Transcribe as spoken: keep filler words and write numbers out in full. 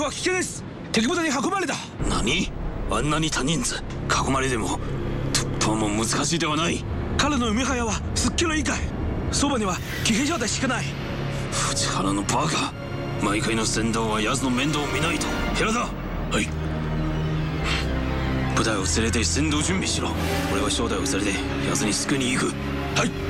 は危険です。敵部隊に囲まれた。 何？あんなに多人数囲まれても突破も難しいではない。 彼の海早はすっきのいいかい。そばには騎兵状態しかない。 藤原のバカ。毎回の先導は奴の面倒を見ないと。平田。はい。部隊を連れて先導準備しろ。俺は正代を連れて奴に救いに行く。はい。